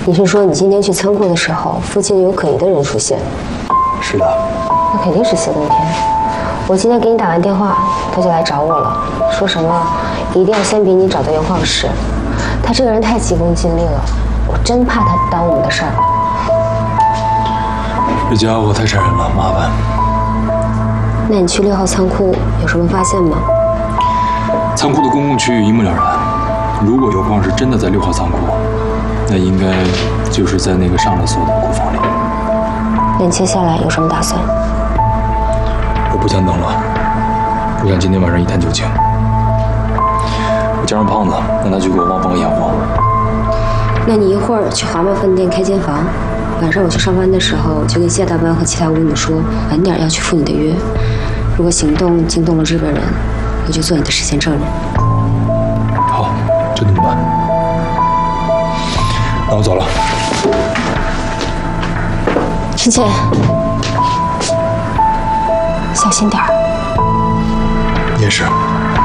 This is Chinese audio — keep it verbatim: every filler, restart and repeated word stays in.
你是说你今天去仓库的时候，附近有可疑的人出现？ 是的。 那肯定是谢冬天。我今天给你打完电话，他就来找我了，说什么一定要先比你找到原矿师。他这个人太急功近利了，我真怕他耽误我们的事儿。 这家伙太缠人了，麻烦。 那你去六号仓库有什么发现吗？ 仓库的公共区域一目了然。如果有矿石真的在六号仓库，那应该就是在那个上了锁的库房里。 那你接下来有什么打算？ 我不想等了，我想今天晚上一探究竟。我叫上胖子，让他去给我汪峰和养活。 那你一会儿去华贸饭店开间房，晚上我去上班的时候就跟谢大班和其他巫女说，晚点要去赴你的约。如果行动惊动了日本人，我就做你的视线证人。 好，就那么办。那我走了。 陈倩，小心点儿。 也是。